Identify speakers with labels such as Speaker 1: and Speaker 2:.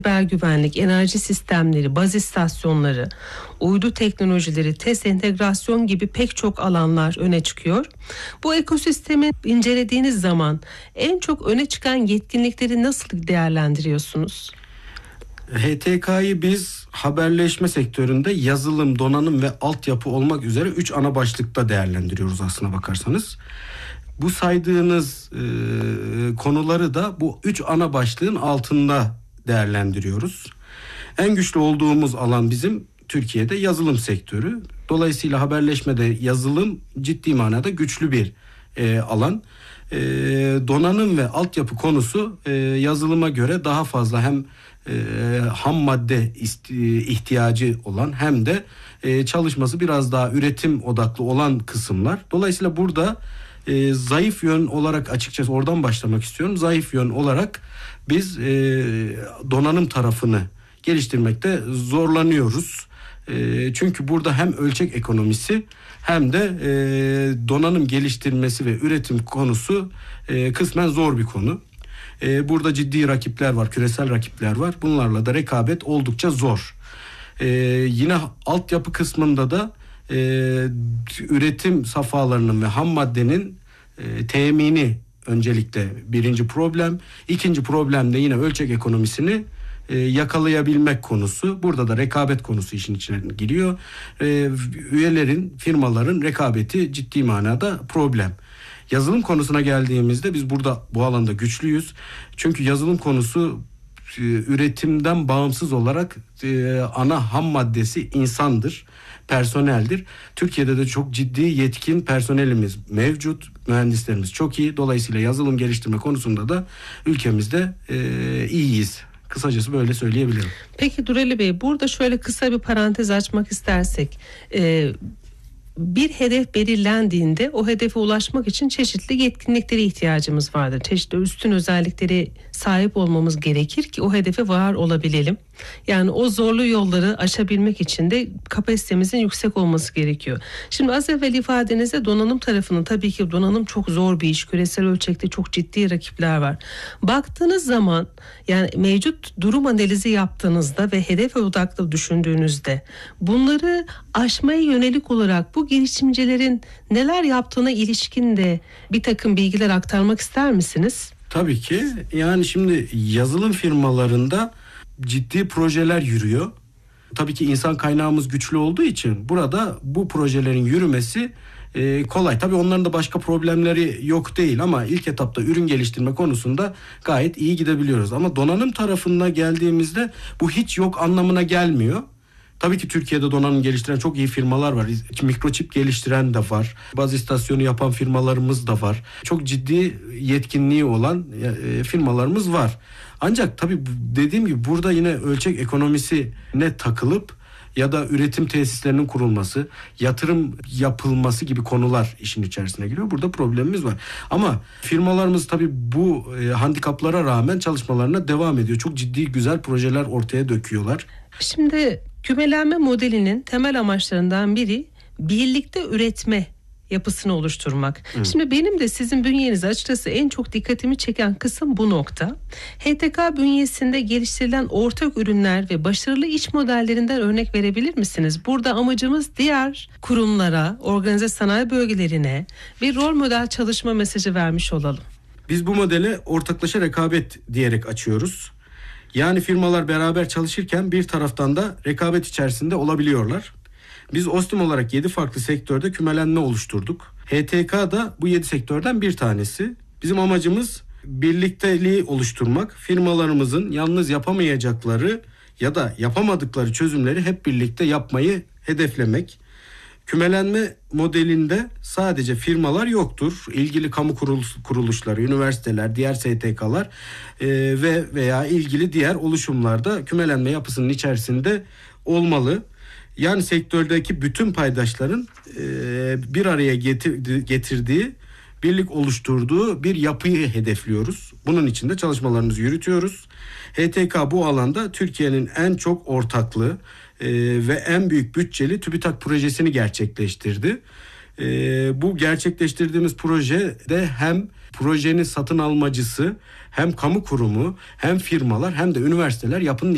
Speaker 1: Siber güvenlik, enerji sistemleri, baz istasyonları, uydu teknolojileri, test entegrasyon gibi pek çok alanlar öne çıkıyor. Bu ekosistemi incelediğiniz zaman en çok öne çıkan yetkinlikleri nasıl değerlendiriyorsunuz?
Speaker 2: HTK'yı biz haberleşme sektöründe yazılım, donanım ve altyapı olmak üzere 3 ana başlıkta değerlendiriyoruz aslına bakarsanız. Bu saydığınız konuları da bu 3 ana başlığın altında değerlendiriyoruz. En güçlü olduğumuz alan bizim Türkiye'de yazılım sektörü. Dolayısıyla haberleşmede yazılım ciddi manada güçlü bir alan. Donanım ve altyapı konusu yazılıma göre daha fazla hem ham madde ihtiyacı olan hem de çalışması biraz daha üretim odaklı olan kısımlar. Dolayısıyla burada zayıf yön olarak açıkçası oradan başlamak istiyorum. Zayıf yön olarak biz donanım tarafını geliştirmekte zorlanıyoruz. Çünkü burada hem ölçek ekonomisi hem de donanım geliştirmesi ve üretim konusu kısmen zor bir konu. Burada ciddi rakipler var, küresel rakipler var. Bunlarla da rekabet oldukça zor. Yine altyapı kısmında da üretim safhalarının ve ham maddenin temini öncelikle birinci problem. İkinci problem de yine ölçek ekonomisini yakalayabilmek konusu. Burada da rekabet konusu işin içine giriyor. Üyelerin, firmaların rekabeti ciddi manada problem. Yazılım konusuna geldiğimizde biz burada bu alanda güçlüyüz. Çünkü yazılım konusu üretimden bağımsız olarak ana ham maddesi insandır, personeldir. Türkiye'de de çok ciddi yetkin personelimiz mevcut, mühendislerimiz çok iyi. Dolayısıyla yazılım geliştirme konusunda da ülkemizde iyiyiz. Kısacası böyle söyleyebilirim.
Speaker 1: Peki Durali Bey, burada şöyle kısa bir parantez açmak istersek, bir hedef belirlendiğinde o hedefe ulaşmak için çeşitli yetkinliklere ihtiyacımız vardır. Çeşitli üstün özellikleri sahip olmamız gerekir ki o hedefe var olabilelim. Yani o zorlu yolları aşabilmek için de kapasitemizin yüksek olması gerekiyor. Şimdi az evvel ifadenizde donanım tarafının, tabii ki donanım çok zor bir iş. Küresel ölçekte çok ciddi rakipler var. Baktığınız zaman, yani mevcut durum analizi yaptığınızda ve hedef odaklı düşündüğünüzde bunları aşmaya yönelik olarak bu girişimcilerin neler yaptığına ilişkin de bir takım bilgiler aktarmak ister misiniz?
Speaker 2: Tabii ki. Yani şimdi yazılım firmalarında ciddi projeler yürüyor. Tabii ki insan kaynağımız güçlü olduğu için burada bu projelerin yürümesi kolay. Tabii onların da başka problemleri yok değil ama ilk etapta ürün geliştirme konusunda gayet iyi gidebiliyoruz. Ama donanım tarafına geldiğimizde bu hiç yok anlamına gelmiyor. Tabii ki Türkiye'de donanım geliştiren çok iyi firmalar var. Mikroçip geliştiren de var. Baz istasyonu yapan firmalarımız da var. Çok ciddi yetkinliği olan firmalarımız var. Ancak tabii dediğim gibi burada yine ölçek ekonomisine takılıp ya da üretim tesislerinin kurulması, yatırım yapılması gibi konular işin içerisine giriyor. Burada problemimiz var. Ama firmalarımız tabii bu handikaplara rağmen çalışmalarına devam ediyor. Çok ciddi güzel projeler ortaya döküyorlar.
Speaker 1: Şimdi kümelenme modelinin temel amaçlarından biri birlikte üretme yapısını oluşturmak. Şimdi benim de sizin bünyenizde açıkçası en çok dikkatimi çeken kısım bu nokta. HTK bünyesinde geliştirilen ortak ürünler ve başarılı iş modellerinden örnek verebilir misiniz? Burada amacımız diğer kurumlara, organize sanayi bölgelerine bir rol model çalışma mesajı vermiş olalım.
Speaker 2: Biz bu modeli ortaklaşa rekabet diyerek açıyoruz. Yani firmalar beraber çalışırken bir taraftan da rekabet içerisinde olabiliyorlar. Biz Ostim olarak 7 farklı sektörde kümelenme oluşturduk. HTK da bu 7 sektörden bir tanesi. Bizim amacımız birlikteliği oluşturmak. Firmalarımızın yalnız yapamayacakları ya da yapamadıkları çözümleri hep birlikte yapmayı hedeflemek. Kümelenme modelinde sadece firmalar yoktur. İlgili kamu kuruluşları, üniversiteler, diğer STK'lar veya ilgili diğer oluşumlar da kümelenme yapısının içerisinde olmalı. Yani sektördeki bütün paydaşların bir araya getirdiği, birlik oluşturduğu bir yapıyı hedefliyoruz. Bunun için de çalışmalarımızı yürütüyoruz. HTK bu alanda Türkiye'nin en çok ortaklı ve en büyük bütçeli TÜBİTAK projesini gerçekleştirdi. Bu gerçekleştirdiğimiz projede hem projenin satın almacısı, hem kamu kurumu, hem firmalar hem de üniversiteler yapının